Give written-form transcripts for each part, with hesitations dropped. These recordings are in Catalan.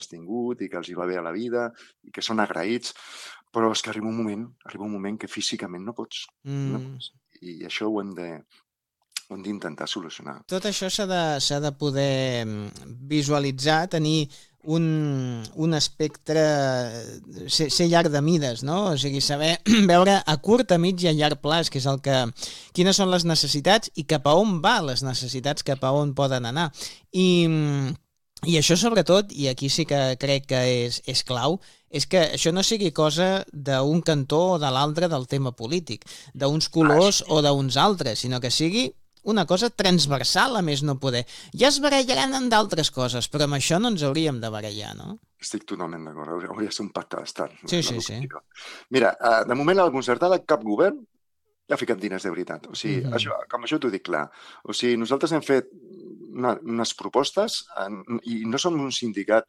tingut i que els hi va bé a la vida i que són agraïts, però és que arriba un moment que físicament no pots. No pots. I això ho hem d'intentar solucionar. Tot això s'ha de poder visualitzar, tenir un espectre, ser llarg de mides, no? O sigui, saber veure a curt, a mig i a llarg plaç, que és quines són les necessitats i cap a on va les necessitats, cap a on poden anar. I això sobretot, i aquí sí que crec que és clau, és que això no sigui cosa d'un cantó o de l'altre del tema polític, d'uns colors o d'uns altres, sinó que sigui una cosa transversal a més no poder. Ja es barallaran en d'altres coses, però amb això no ens hauríem de barallar, no? Estic totalment d'acord. Hauria de ser un pacte d'estat. Sí. Mira, de moment a la concertada cap govern ha ficat diners de veritat. O sigui, amb això t'ho dic clar. O sigui, nosaltres hem fet unes propostes i no som un sindicat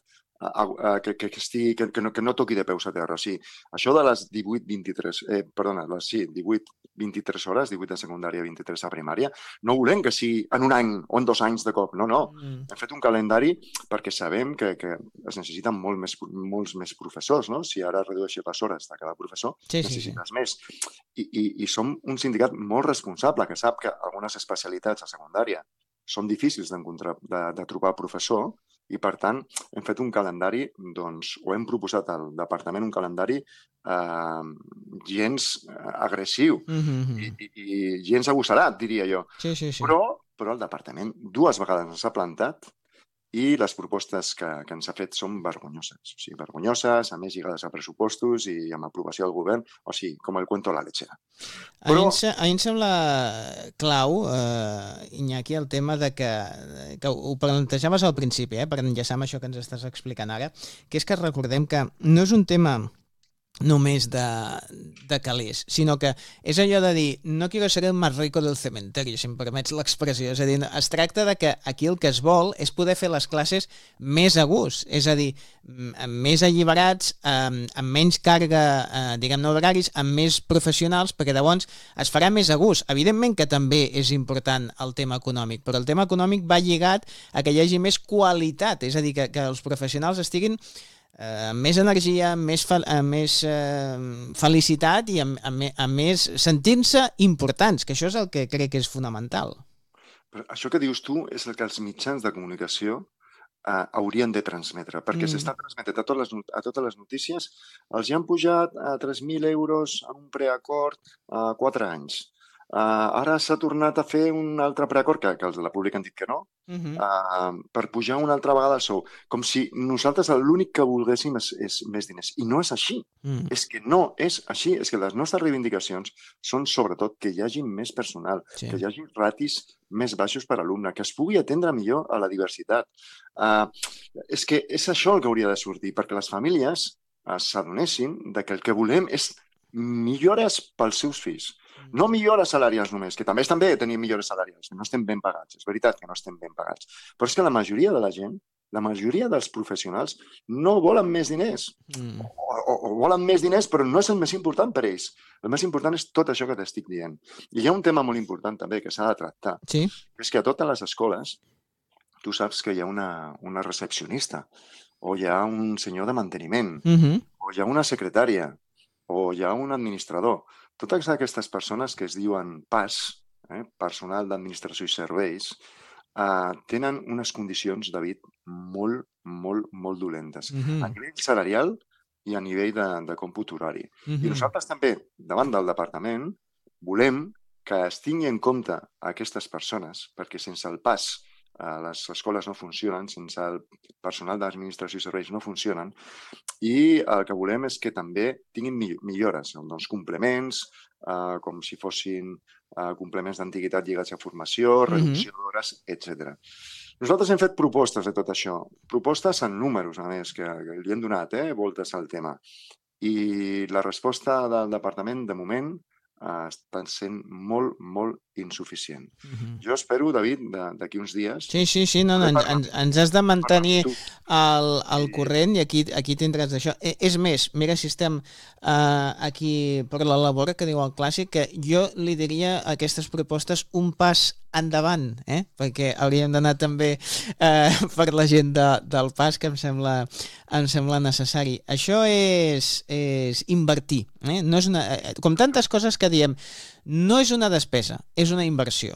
que no toqui de peus a terra. O sigui, això de les 18-23 hores, 18 de secundària, 23 a primària, no volem que sigui en un any o en 2 anys de cop. No. Hem fet un calendari perquè sabem que es necessiten molts més professors, no? Si ara redueixes les hores de cada professor, necessites més. I som un sindicat molt responsable que sap que algunes especialitats a secundària són difícils de trobar professor i, per tant, hem fet un calendari, doncs, o hem proposat al departament un calendari gens agressiu i gens agossarat, diria jo. Sí. Però el departament 2 vegades ens ha plantat i les propostes que ens ha fet són vergonyoses. O sigui, vergonyoses, a més lligades a pressupostos i amb aprovació del govern. O sigui, com el cuento de la lechera. A mi em sembla clau, Iñaki, el tema de que ho plantejaves al principi, per enllaçar amb això que ens estàs explicant ara, que és que recordem que no és un tema només de calés, sinó que és allò de dir, no quiero ser el más rico del cementerio, si em permets l'expressió. És a dir, es tracta de que aquí el que es vol és poder fer les classes més a gust, és a dir, més alliberats, amb menys càrrega, diguem-ne, horaris, amb més professionals, perquè llavors es farà més a gust. Evidentment que també és important el tema econòmic, però el tema econòmic va lligat a que hi hagi més qualitat, és a dir, que els professionals estiguin amb més energia, amb més felicitat i amb més sentint-se importants, que això és el que crec que és fonamental. Però això que dius tu és el que els mitjans de comunicació haurien de transmetre, perquè s'està transmetent a totes les notícies. Els hi han pujat a 3.000 euros en un preacord a 4 anys. Ara s'ha tornat a fer un altre preacord, que els de la pública han dit que no, per pujar una altra vegada el sou. Com si nosaltres l'únic que volguéssim és més diners. I no és així. És que no és així. És que les nostres reivindicacions són sobretot que hi hagi més personal, que hi hagi ratis més baixos per alumne, que es pugui atendre millor a la diversitat. És que és això el que hauria de sortir, perquè les famílies s'adonessin que el que volem és millores pels seus fills. No millores salarials només, que també estan bé tenir millores salarials, que no estem ben pagats, és veritat que no estem ben pagats, però és que la majoria de la gent, la majoria dels professionals no volen més diners, o volen més diners, però no és el més important per ells. El més important és tot això que t'estic dient. I hi ha un tema molt important també que s'ha de tractar, és que a totes les escoles tu saps que hi ha una recepcionista, o hi ha un senyor de manteniment, o hi ha una secretària, o hi ha un administrador. Totes aquestes persones que es diuen PAS, personal d'administració i serveis, tenen unes condicions de vida molt, molt, molt dolentes. A nivell salarial i a nivell de còmput horari. I nosaltres també, davant del departament, volem que es tingui en compte aquestes persones, perquè sense el PAS les escoles no funcionen, sense el personal d'administració i serveis no funcionen, i el que volem és que també tinguin millores, doncs complements, com si fossin complements d'antiguitat lligats a formació, reducció d'hores, etc. Nosaltres hem fet propostes de tot això, propostes en números, a més, que li hem donat voltes al tema. I la resposta del departament, de moment, està sent molt, molt insuficient. Jo espero, David, d'aquí uns dies... Sí, no, ens has de mantenir al corrent i aquí tindràs això. És més, mira si estem aquí per la labor, que diu el clàssic, que jo li diria a aquestes propostes un pas endavant, perquè hauríem d'anar també per la gent del pas, que em sembla necessari. Això és invertir. No és com tantes coses que diem, no és una despesa, és una inversió.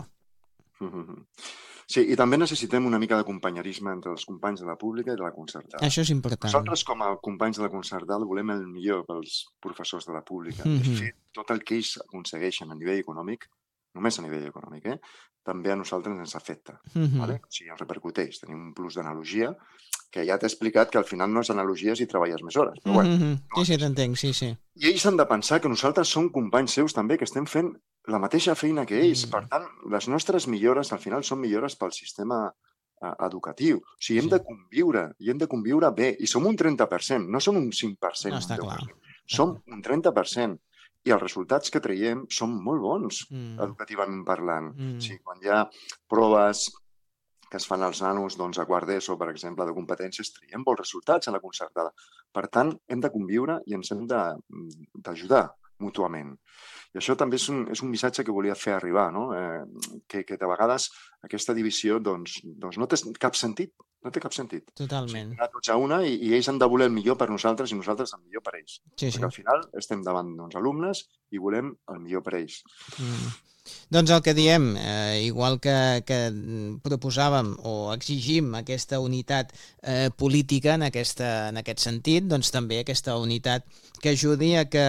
Sí, i també necessitem una mica d'acompanyerisme entre els companys de la pública i de la concertada. Això és important. Nosaltres, com a companys de la concertada, volem el millor pels professors de la pública. De fet, tot el que ells aconsegueixen a nivell econòmic, només a nivell econòmic, també a nosaltres ens afecta. Vale? O sigui, repercuteix. Tenim un plus d'analogia que ja t'he explicat que al final no és analogia si treballes més hores. Però bueno, sí, t'entenc, sí. I ells han de pensar que nosaltres som companys seus també, que estem fent la mateixa feina que ells. Per tant, les nostres millores al final són millores pel sistema educatiu. O sigui, hem de conviure, i hem de conviure bé. I som un 30%, no som un 5%. No, està clar. Som un 30%. I els resultats que traiem són molt bons, educativament parlant. O sigui, quan hi ha proves que es fan als nanos a quart d'ESO, per exemple, de competències, traiem bons resultats a la concertada. Per tant, hem de conviure i ens hem d'ajudar mútuament. I això també és un missatge que volia fer arribar, no? Que de vegades aquesta divisió no té cap sentit. No té cap sentit. Totalment. Anar tots a una i ells han de voler el millor per nosaltres i nosaltres el millor per ells. Sí. Perquè al final estem davant d'uns alumnes i volem el millor per ells. Doncs el que diem, igual que proposàvem o exigim aquesta unitat política en aquest sentit, doncs també aquesta unitat que ajudi a que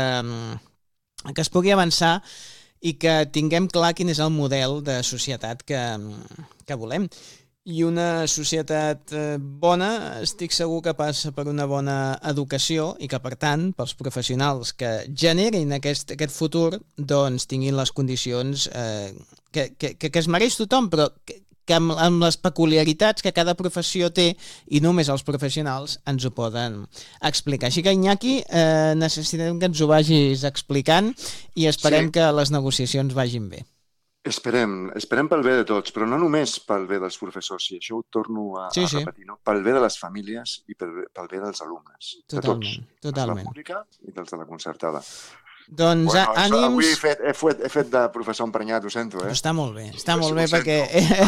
es pugui avançar i que tinguem clar quin és el model de societat que volem. I una societat bona, estic segur que passa per una bona educació i que, per tant, pels professionals que generin aquest futur, doncs tinguin les condicions que es mereix tothom, però que amb les peculiaritats que cada professió té i només els professionals ens ho poden explicar. Així que, Iñaki, necessitem que ens ho vagis explicant i esperem que les negociacions vagin bé. Esperem pel bé de tots, però no només pel bé dels professors, i això ho torno a repetir, no? Pel bé de les famílies i pel bé dels alumnes. Totalment. De tots, de la pública i dels de la concertada. Doncs ànims... Avui he fet de professor emprenyat, ho sento, Està molt bé, perquè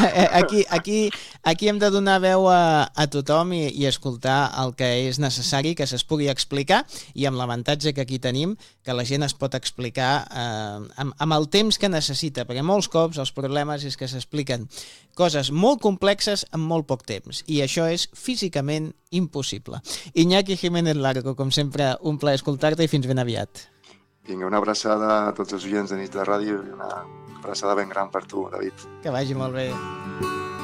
aquí hem de donar veu a tothom i escoltar el que és necessari, que se'ls pugui explicar, i amb l'avantatge que aquí tenim, que la gent es pot explicar amb el temps que necessita, perquè molts cops els problemes és que s'expliquen coses molt complexes en molt poc temps, i això és físicament impossible. Iñaki Jiménez Largo, com sempre, un plaer escoltar-te i fins ben aviat. Vinga, una abraçada a tots els oients de Nit de Ràdio i una abraçada ben gran per tu, David. Que vagi molt bé.